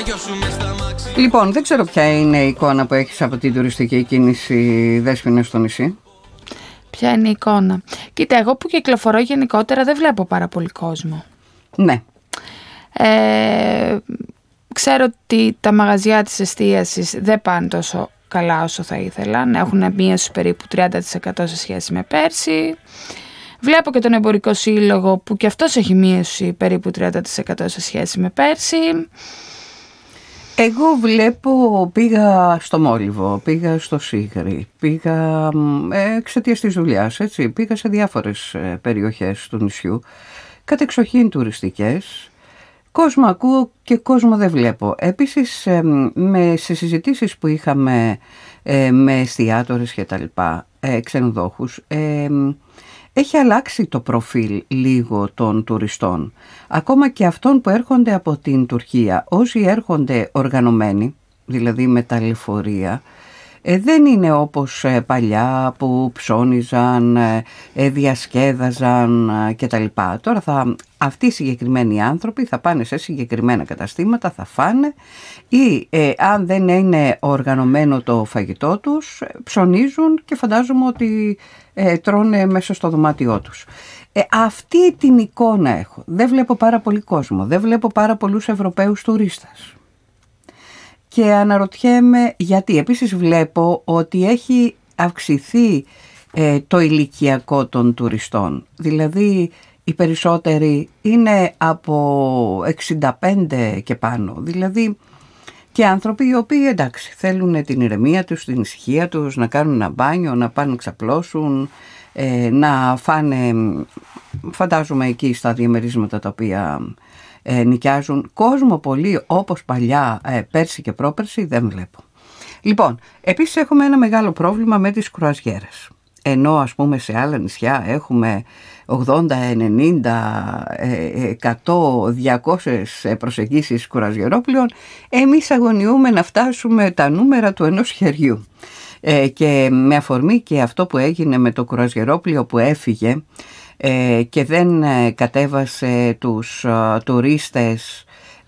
Λοιπόν, δεν ξέρω ποια είναι η εικόνα που έχεις από την τουριστική κίνηση, Δέσποινα, στο νησί. Ποια είναι η εικόνα? Κοίτα, εγώ που κυκλοφορώ γενικότερα δεν βλέπω πάρα πολύ κόσμο. Ναι. Ξέρω ότι τα μαγαζιά της εστίασης δεν πάνε τόσο καλά όσο θα ήθελαν. Έχουν μείωση περίπου 30% σε σχέση με πέρσι. Βλέπω και τον Εμπορικό Σύλλογο που και αυτός έχει μείωση περίπου 30% σε σχέση με πέρσι. Εγώ πήγα στο Μόλιβο, πήγα στο Σίγρη, πήγα εξαιτίας της δουλειάς, έτσι, πήγα σε διάφορες περιοχές του νησιού, κατεξοχήν τουριστικές. Κόσμο ακούω και κόσμο δεν βλέπω. Επίσης, σε συζητήσεις που είχαμε με εστιατόρες και τα λοιπά, ξενοδόχους, έχει αλλάξει το προφίλ λίγο των τουριστών. Ακόμα και αυτών που έρχονται από την Τουρκία. Όσοι έρχονται οργανωμένοι, δηλαδή με τα λεωφορεία, δεν είναι όπως παλιά που ψώνιζαν, διασκέδαζαν κτλ. Τώρα αυτοί οι συγκεκριμένοι άνθρωποι θα πάνε σε συγκεκριμένα καταστήματα, θα φάνε ή αν δεν είναι οργανωμένο το φαγητό τους, ψωνίζουν και φαντάζομαι ότι τρώνε μέσα στο δωμάτιό τους. Αυτή την εικόνα έχω. Δεν βλέπω πάρα πολύ κόσμο, δεν βλέπω πάρα πολλούς Ευρωπαίους τουρίστες. Και αναρωτιέμαι γιατί. Επίσης βλέπω ότι έχει αυξηθεί το ηλικιακό των τουριστών. Δηλαδή οι περισσότεροι είναι από 65 και πάνω. Δηλαδή και άνθρωποι οι οποίοι εντάξει θέλουν την ηρεμία τους, την ησυχία τους, να κάνουν ένα μπάνιο, να πάνε να ξαπλώσουν, να φάνε, φαντάζομαι εκεί στα διαμερίσματα τα οποία νοικιάζουν. Κόσμο πολύ όπως παλιά, πέρσι και πρόπερσι δεν βλέπω. Λοιπόν, επίσης έχουμε ένα μεγάλο πρόβλημα με τις κρουαζιέρες. Ενώ ας πούμε σε άλλα νησιά έχουμε 80, 90, 100, 200 προσεγγίσεις κρουαζιερόπλοιων, εμείς αγωνιούμε να φτάσουμε τα νούμερα του ενός χεριού. Και με αφορμή και αυτό που έγινε με το κρουαζιερόπλοιο που έφυγε και δεν κατέβασε τους τουρίστες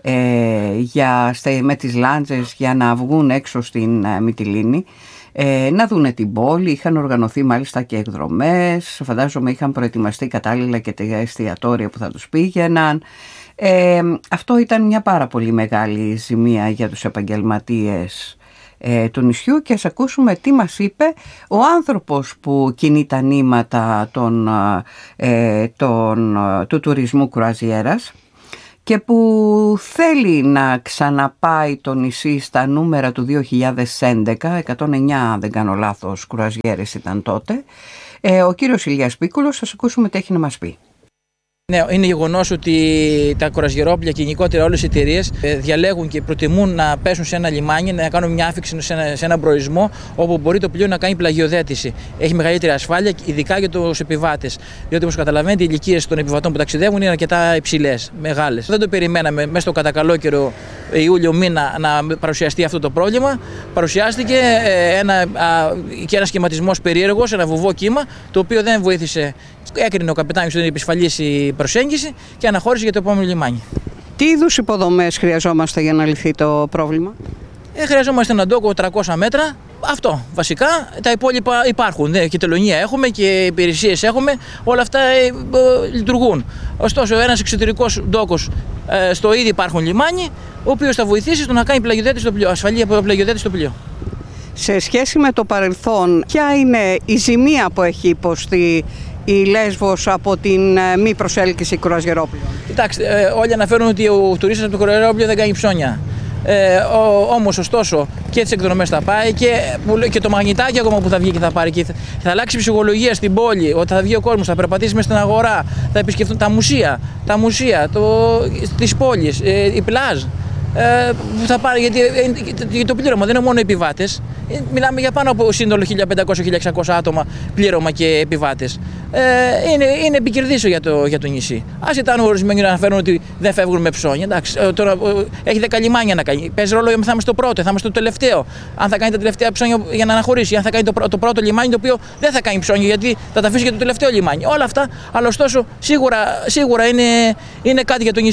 με τις λάντζες για να βγουν έξω στην Μυτιλήνη, να δούνε την πόλη. Είχαν οργανωθεί μάλιστα και εκδρομές, φαντάζομαι είχαν προετοιμαστεί κατάλληλα και τα εστιατόρια που θα τους πήγαιναν. Αυτό ήταν μια πάρα πολύ μεγάλη ζημία για τους επαγγελματίες του νησιού και ας ακούσουμε τι μας είπε ο άνθρωπος που κινεί τα νήματα του τουρισμού κρουαζιέρας και που θέλει να ξαναπάει το νησί στα νούμερα του 2011, 109 αν δεν κάνω λάθος κρουαζιέρες ήταν τότε. Ο κύριος Ηλίας Πίκουλος, ας ακούσουμε τι έχει να μας πει. Ναι, είναι γεγονός ότι τα κρουαζιερόπλοια και γενικότερα όλες οι εταιρείες διαλέγουν και προτιμούν να πέσουν σε ένα λιμάνι, να κάνουν μια άφιξη σε έναν προορισμό όπου μπορεί το πλοίο να κάνει πλαγιοδέτηση. Έχει μεγαλύτερη ασφάλεια, ειδικά για τους επιβάτες. Διότι, όπως καταλαβαίνετε, οι ηλικίες των επιβατών που ταξιδεύουν είναι αρκετά υψηλές, μεγάλες. Δεν το περιμέναμε μέσα στο κατακαλόκαιρο Ιούλιο μήνα να παρουσιαστεί αυτό το πρόβλημα. Παρουσιάστηκε και ένα σχηματισμός περίεργος, ένα βουβό κύμα, το οποίο δεν βοήθησε. Έκρινε ο καπετάνιος ότι είναι επισφαλής η προσέγγιση και αναχώρησε για το επόμενο λιμάνι. Τι είδους υποδομές χρειαζόμαστε για να λυθεί το πρόβλημα? Χρειαζόμαστε έναν ντόκο 300 μέτρα. Αυτό βασικά. Τα υπόλοιπα υπάρχουν. Και τελωνία έχουμε και υπηρεσίες έχουμε. Όλα αυτά λειτουργούν. Ωστόσο, ένας εξωτερικός ντόκος στο ήδη υπάρχον λιμάνι, ο οποίος θα βοηθήσει στο να κάνει πλαγιοδέτηση στο πλοίο, ασφαλή πλαγιοδέτηση στο πλοίο. Σε σχέση με το παρελθόν, ποια είναι η ζημία που έχει υποστεί η Λέσβος από την μη προσέλκυση κρουαζιερόπλοιων? Κοιτάξτε, όλοι αναφέρουν ότι ο τουρίστας από το κρουαζιερόπλοιο δεν κάνει ψώνια. Όμως, ωστόσο, και τις εκδρομές θα πάει και το μαγνητάκι ακόμα που θα βγει και θα πάρει και θα αλλάξει η ψυχολογία στην πόλη, ότι θα βγει ο κόσμος, θα περπατήσει μέσα στην αγορά, θα επισκεφθούν τα μουσεία της πόλης, η πλάζ. Που θα πάρει, γιατί το πλήρωμα δεν είναι μόνο επιβάτες. Μιλάμε για πάνω από σύνολο 1500-1600 άτομα πλήρωμα και επιβάτες. Είναι επικερδίσιο για το νησί. Ας ήταν ορισμένοι να αναφέρουν ότι δεν φεύγουν με ψώνια. Εντάξει, τώρα έχει 10 λιμάνια να κάνει. Παίζει ρόλο θα είμαστε το πρώτο, θα είμαστε το τελευταίο. Αν θα κάνει τα τελευταία ψώνια για να αναχωρήσει, αν θα κάνει το πρώτο λιμάνι το οποίο δεν θα κάνει ψώνια γιατί θα τα αφήσει για το τελευταίο λιμάνι. Όλα αυτά, αλλά ωστόσο σίγουρα είναι κάτι για το νησί.